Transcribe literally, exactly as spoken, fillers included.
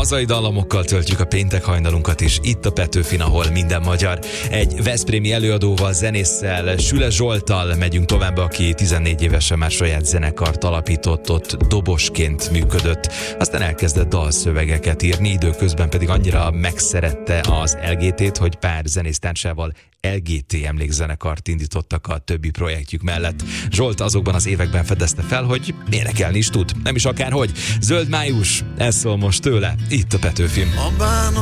Hazai dallamokkal töltjük a péntek hajnalunkat is, itt a Petőfin, ahol minden magyar. Egy veszprémi előadóval, zenésszel, Süle Zsolttal megyünk tovább, aki tizennégy évesen már saját zenekart alapított, ott dobosként működött. Aztán elkezdett dalszövegeket írni, időközben pedig annyira megszerette az el gé té-t, hogy pár zenésztársával el gé té emlékzenekart indítottak a többi projektjük mellett. Zsolt azokban az években fedezte fel, hogy énekelni is tud. Nem is akárhogy. Zöld május, ez szól most tőle, itt a Petőfin.